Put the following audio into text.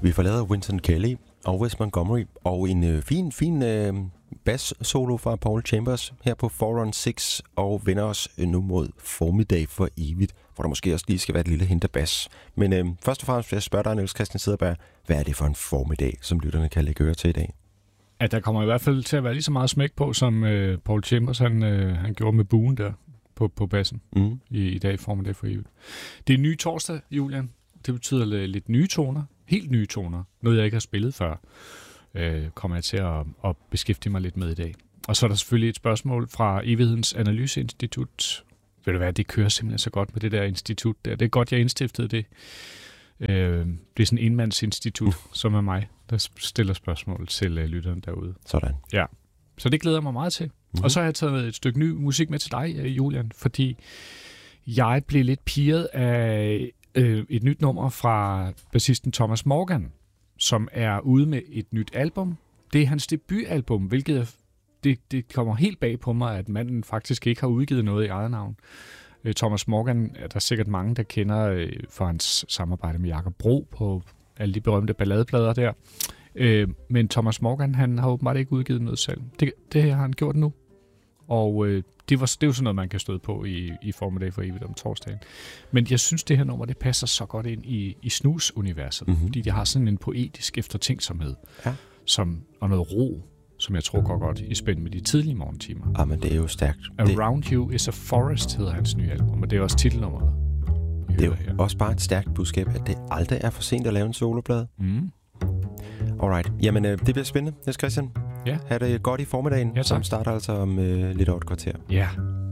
Vi forlader Wynton Kelly og Wes Montgomery og en fin bass-solo fra Paul Chambers her på 4-on-6 og vender os nu mod Formiddag for evigt, hvor der måske også lige skal være et lille hint af bass. Men først og fremmest vil jeg spørge dig, Niels Christian Cederberg, hvad er det for en formiddag, som lytterne kan lægge øre til i dag? At der kommer i hvert fald til at være lige så meget smæk på, som Paul Chambers han gjorde med buen der på bassen i dag, Formiddag for evigt. Det er en ny torsdag, Julian. Det betyder lidt nye toner. Helt nye toner. Noget, jeg ikke har spillet før. Kommer jeg til at beskæftige mig lidt med i dag. Og så er der selvfølgelig et spørgsmål fra Evighedens Analyseinstitut. Ved du hvad, det kører simpelthen så godt med det der institut der. Det er godt, jeg indstiftede det. Det er sådan en enmandsinstitut, som er mig, der stiller spørgsmål til lytteren derude. Sådan. Ja, så det glæder jeg mig meget til. Og så har jeg taget et stykke ny musik med til dig, Julian, fordi jeg blev lidt pirret af et nyt nummer fra bassisten Thomas Morgan, som er ude med et nyt album. Det er hans debutalbum, hvilket det kommer helt bag på mig, at manden faktisk ikke har udgivet noget i eget navn. Thomas Morgan er der sikkert mange, der kender for hans samarbejde med Jakob Bro på alle de berømte balladeplader der. Men Thomas Morgan, han har åbenbart ikke udgivet noget selv. Det har han gjort nu. Og det er jo sådan noget, man kan støde på i Formiddag for evigt om torsdagen. Men jeg synes, det her nummer, det passer så godt ind i snus-universet, fordi det har sådan en poetisk eftertænksomhed, og noget ro, som jeg tror går godt i spænd med de tidlige morgentimer. Ah, men det er jo stærkt. Around You is a Forest hedder hans nye album, og det er også titelnummeret. Det er jo også bare et stærkt budskab, at det aldrig er for sent at lave en soloplade. Alright. Jamen, det bliver spændende, Niels Christian. Ja. Ha' det godt i formiddagen, som starter altså om lidt over et kvarter. Ja.